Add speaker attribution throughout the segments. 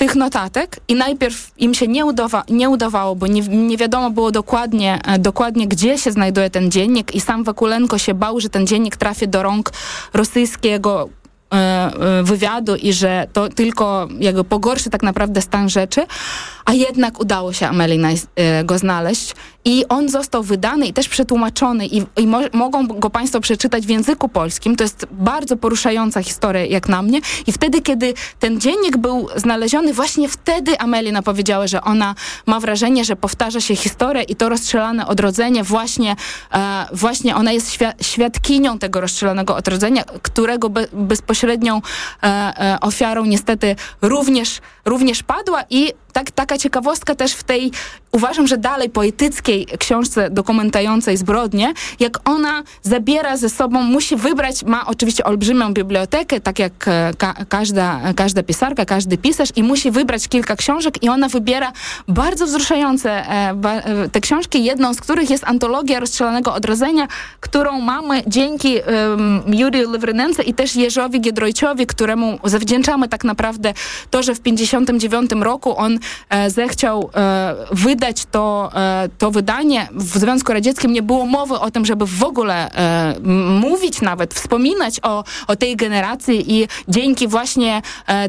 Speaker 1: tych notatek i najpierw im się nie udawało, bo nie wiadomo było dokładnie, gdzie się znajduje ten dziennik i sam Wakulenko się bał, że ten dziennik trafi do rąk rosyjskiego wywiadu i że to tylko jakby pogorszy tak naprawdę stan rzeczy, a jednak udało się Amelii go znaleźć i on został wydany i też przetłumaczony i mogą go Państwo przeczytać w języku polskim. To jest bardzo poruszająca historia jak na mnie i wtedy, kiedy ten dziennik był znaleziony, właśnie wtedy Amelina powiedziała, że ona ma wrażenie, że powtarza się historia i to rozstrzelane odrodzenie właśnie ona jest świadkinią tego rozstrzelanego odrodzenia, którego bezpośrednią ofiarą niestety również padła i taka ciekawostka też w tej, uważam, że dalej poetyckiej książce dokumentującej zbrodnię, jak ona zabiera ze sobą, musi wybrać, ma oczywiście olbrzymią bibliotekę, tak jak każda pisarka, każdy pisarz i musi wybrać kilka książek i ona wybiera bardzo wzruszające te książki, jedną z których jest antologia rozstrzelanego odrodzenia, którą mamy dzięki Juriju Lawrynence i też Jerzowi Giedroyciowi, któremu zawdzięczamy tak naprawdę to, że w 1959 roku on zechciał wydać to wydanie. W Związku Radzieckim nie było mowy o tym, żeby w ogóle mówić nawet, wspominać o tej generacji i dzięki właśnie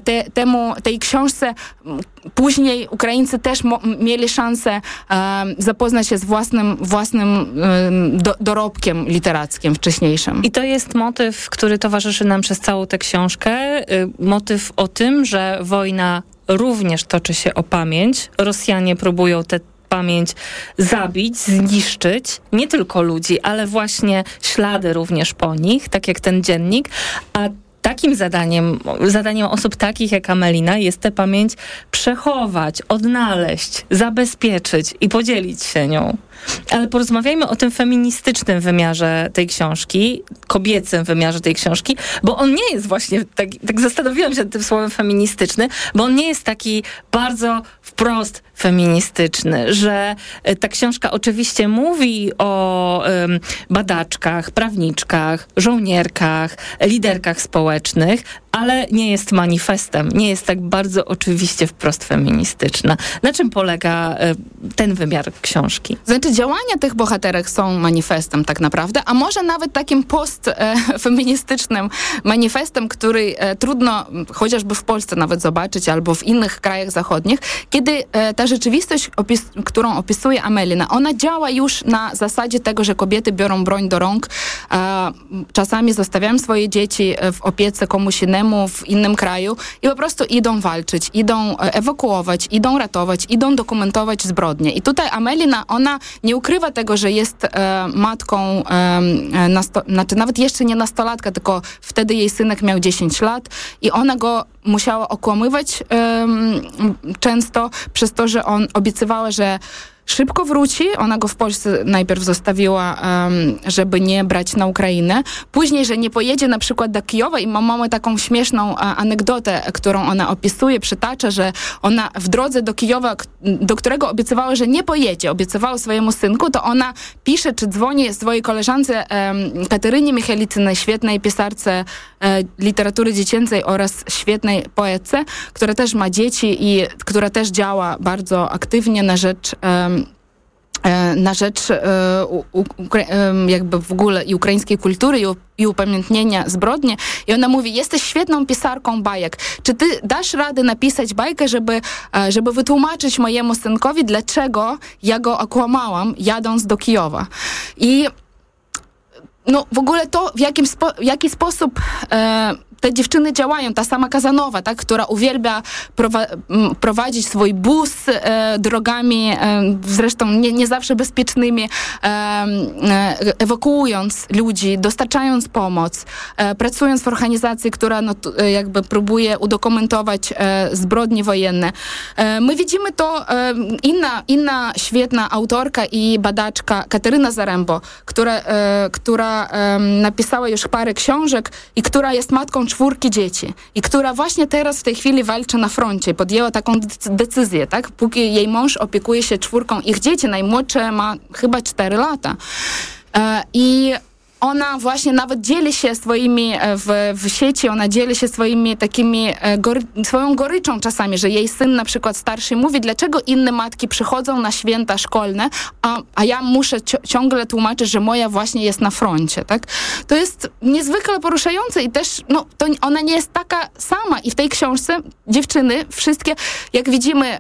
Speaker 1: tej książce później Ukraińcy też mieli szansę zapoznać się z własnym dorobkiem literackim wcześniejszym.
Speaker 2: I to jest motyw, który towarzyszy nam przez całą tę książkę. Motyw o tym, że wojna również toczy się o pamięć. Rosjanie próbują tę pamięć zabić, zniszczyć. Nie tylko ludzi, ale właśnie ślady również po nich, tak jak ten dziennik. A takim zadaniem osób takich jak Amelina jest tę pamięć przechować, odnaleźć, zabezpieczyć i podzielić się nią. Ale porozmawiajmy o tym feministycznym wymiarze tej książki, kobiecym wymiarze tej książki, bo on nie jest właśnie, tak zastanowiłam się nad tym słowem feministyczny, bo on nie jest taki bardzo wprost feministyczny, że ta książka oczywiście mówi o badaczkach, prawniczkach, żołnierkach, liderkach społecznych, ale nie jest manifestem, nie jest tak bardzo oczywiście wprost feministyczna. Na czym polega ten wymiar książki?
Speaker 1: Znaczy działania tych bohaterek są manifestem tak naprawdę, a może nawet takim postfeministycznym manifestem, który trudno chociażby w Polsce nawet zobaczyć albo w innych krajach zachodnich, kiedy ta rzeczywistość, którą opisuje Amelina, ona działa już na zasadzie tego, że kobiety biorą broń do rąk, czasami zostawiają swoje dzieci w opiece komuś innemu, w innym kraju i po prostu idą walczyć, idą ewakuować, idą ratować, idą dokumentować zbrodnie. I tutaj Amelina, ona nie ukrywa tego, że jest matką, znaczy nawet jeszcze nie nastolatka, tylko wtedy jej synek miał 10 lat i ona go musiała okłamywać często przez to, że on obiecywała, że szybko wróci. Ona go w Polsce najpierw zostawiła, żeby nie brać na Ukrainę. Później, że nie pojedzie na przykład do Kijowa i mamy taką śmieszną anegdotę, którą ona opisuje, przytacza, że ona w drodze do Kijowa, do którego obiecywała, że nie pojedzie, obiecywała swojemu synku, to ona pisze czy dzwoni swojej koleżance Katerynie Michalicynej, świetnej pisarce literatury dziecięcej oraz świetnej poetce, która też ma dzieci i która też działa bardzo aktywnie na rzecz jakby w ogóle i ukraińskiej kultury i upamiętnienia zbrodni. I ona mówi, jesteś świetną pisarką bajek. Czy ty dasz radę napisać bajkę, żeby wytłumaczyć mojemu synkowi, dlaczego ja go okłamałam, jadąc do Kijowa? I no w ogóle to, w jaki sposób te dziewczyny działają, ta sama Kazanowa, tak, która uwielbia prowadzić swój bus drogami, zresztą nie zawsze bezpiecznymi, ewakuując ludzi, dostarczając pomoc, pracując w organizacji, która jakby próbuje udokumentować zbrodnie wojenne. My widzimy to, inna świetna autorka i badaczka Kateryna Zarembo, która napisała już parę książek i która jest matką 4 dzieci i która właśnie teraz w tej chwili walczy na froncie. Podjęła taką decyzję, tak? Póki jej mąż opiekuje się 4 ich dzieci, najmłodsze ma chyba 4 lata. I ona właśnie nawet dzieli się swoimi w sieci, ona dzieli się swoimi takimi swoją goryczą czasami, że jej syn na przykład starszy mówi, dlaczego inne matki przychodzą na święta szkolne, a ja muszę ciągle tłumaczyć, że moja właśnie jest na froncie, tak? To jest niezwykle poruszające i też, to ona nie jest taka sama i w tej książce dziewczyny, wszystkie, jak widzimy,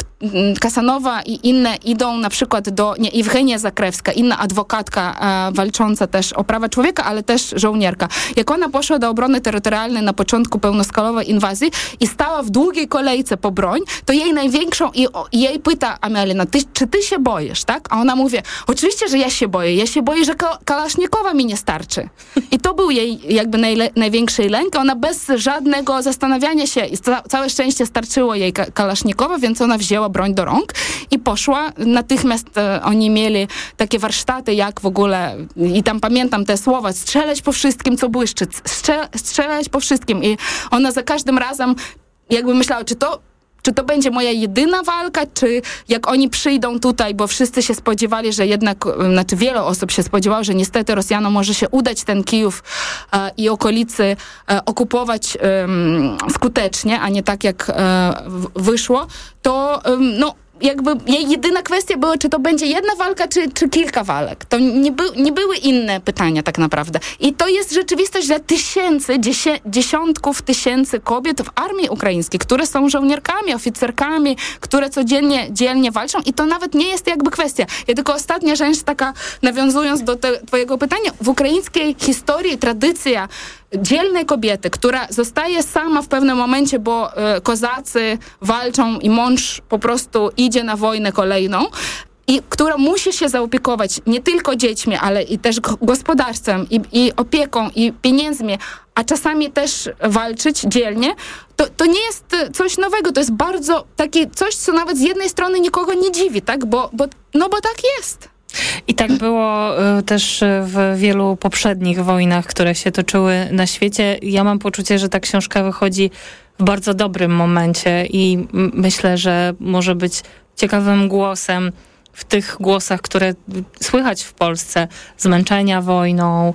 Speaker 1: Kasanowa i inne idą na przykład Ewgenia Zakrewska, inna adwokatka walcząca też o prawa człowieka, ale też żołnierka. Jak ona poszła do obrony terytorialnej na początku pełnoskalowej inwazji i stała w długiej kolejce po broń, to jej największą i jej pyta Amelina, czy ty się boisz, tak? A ona mówi, oczywiście, że ja się boję, że Kalasznikowa mi nie starczy. I to był jej jakby największy lęk. Ona bez żadnego zastanawiania się, całe szczęście starczyło jej Kalasznikowa, więc ona wzięła broń do rąk i poszła. Natychmiast oni mieli takie warsztaty, jak w ogóle, i tam pamiętam te słowa, strzelać po wszystkim, co błyszczy, strzelać po wszystkim. I ona za każdym razem jakby myślała, czy to będzie moja jedyna walka, czy jak oni przyjdą tutaj, bo wszyscy się spodziewali, że jednak, wiele osób się spodziewało, że niestety Rosjanom może się udać ten Kijów i okolicy okupować skutecznie, a nie tak jak wyszło, to jakby jej jedyna kwestia była, czy to będzie jedna walka, czy kilka walek. To nie były inne pytania tak naprawdę. I to jest rzeczywistość dla dziesiątków tysięcy kobiet w armii ukraińskiej, które są żołnierkami, oficerkami, które codziennie, dzielnie walczą i to nawet nie jest jakby kwestia. Ja tylko ostatnia rzecz taka, nawiązując do twojego pytania, w ukraińskiej historii tradycja dzielnej kobiety, która zostaje sama w pewnym momencie, bo kozacy walczą i mąż po prostu idzie na wojnę kolejną i która musi się zaopiekować nie tylko dziećmi, ale i też gospodarstwem i opieką i pieniędzmi, a czasami też walczyć dzielnie, to nie jest coś nowego, to jest bardzo takie coś, co nawet z jednej strony nikogo nie dziwi, tak? Bo tak jest.
Speaker 2: I tak było też w wielu poprzednich wojnach, które się toczyły na świecie. Ja mam poczucie, że ta książka wychodzi w bardzo dobrym momencie i myślę, że może być ciekawym głosem w tych głosach, które słychać w Polsce, zmęczenia wojną,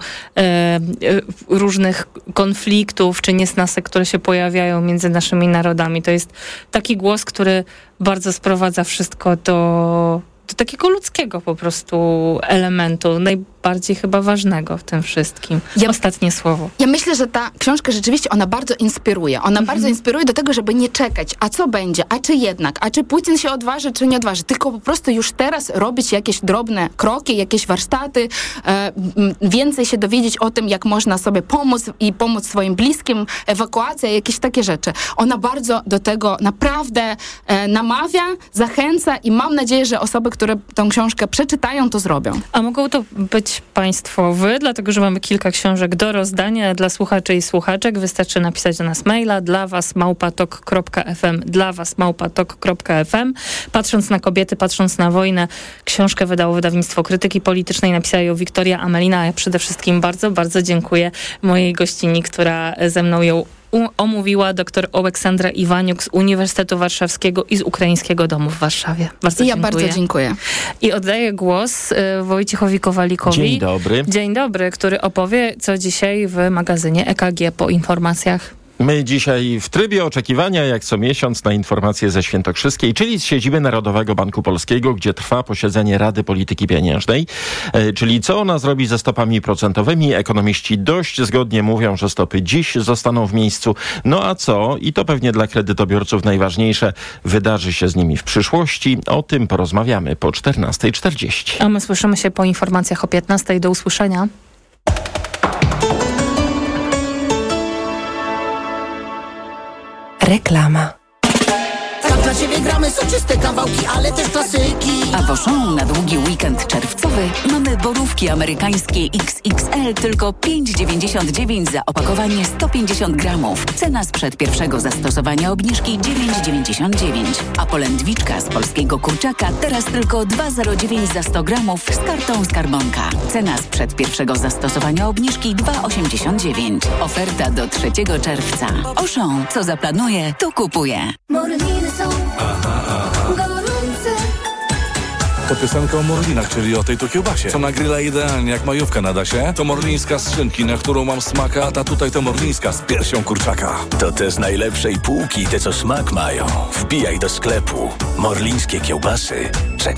Speaker 2: różnych konfliktów czy niesnasek, które się pojawiają między naszymi narodami. To jest taki głos, który bardzo sprowadza wszystko do takiego ludzkiego po prostu elementu, najbardziej chyba ważnego w tym wszystkim. Ostatnie słowo.
Speaker 1: Ja myślę, że ta książka rzeczywiście, ona bardzo inspiruje. Ona bardzo inspiruje do tego, żeby nie czekać, a co będzie, a czy jednak, a czy Putin się odważy, czy nie odważy. Tylko po prostu już teraz robić jakieś drobne kroki, jakieś warsztaty, więcej się dowiedzieć o tym, jak można sobie pomóc i pomóc swoim bliskim, ewakuacja, jakieś takie rzeczy. Ona bardzo do tego naprawdę namawia, zachęca i mam nadzieję, że osoby, które tę książkę przeczytają, to zrobią.
Speaker 2: A mogą to być państwo wy, dlatego że mamy kilka książek do rozdania dla słuchaczy i słuchaczek. Wystarczy napisać do nas maila dlawas@tok.fm. Patrząc na kobiety, patrząc na wojnę, książkę wydało wydawnictwo Krytyki Politycznej, napisała ją Wiktoria Amelina, a ja przede wszystkim bardzo, bardzo dziękuję mojej gościni, która ze mną ją omówiła, dr Oleksandra Iwaniuk z Uniwersytetu Warszawskiego i z Ukraińskiego Domu w Warszawie. Bardzo dziękuję.
Speaker 1: Ja bardzo dziękuję.
Speaker 2: I oddaję głos Wojciechowi Kowalikowi.
Speaker 3: Dzień dobry.
Speaker 2: Dzień dobry, który opowie, co dzisiaj w magazynie EKG po informacjach.
Speaker 3: My dzisiaj w trybie oczekiwania, jak co miesiąc, na informacje ze Świętokrzyskiej, czyli z siedziby Narodowego Banku Polskiego, gdzie trwa posiedzenie Rady Polityki Pieniężnej. Czyli co ona zrobi ze stopami procentowymi? Ekonomiści dość zgodnie mówią, że stopy dziś zostaną w miejscu. No a co, i to pewnie dla kredytobiorców najważniejsze, wydarzy się z nimi w przyszłości? O tym porozmawiamy po 14:40.
Speaker 2: A my słyszymy się po informacjach o 15:00. Do usłyszenia.
Speaker 4: Reklama.
Speaker 5: Tak dla ciebie gramy soczyste kawałki, ale też klasyki.
Speaker 4: A w Auchan na długi weekend czerwcowy mamy borówki amerykańskie XXL tylko 5,99 za opakowanie 150 gramów. Cena sprzed pierwszego zastosowania obniżki 9,99. A polędwiczka z polskiego kurczaka teraz tylko 2,09 za 100 gramów z kartą Skarbonka. Cena sprzed pierwszego zastosowania obniżki 2,89. Oferta do 3 czerwca. Auchan, co zaplanuje, to kupuje.
Speaker 5: Morliny są gorące,
Speaker 6: To piosenka o Morlinach, czyli o tej tu kiełbasie, co na grilla idealnie jak majówka na dasie. To morlińska z szynki, na którą mam smaka, a ta tutaj to morlińska z piersią kurczaka.
Speaker 7: To te z najlepszej półki, te co smak mają. Wbijaj do sklepu. Morlińskie kiełbasy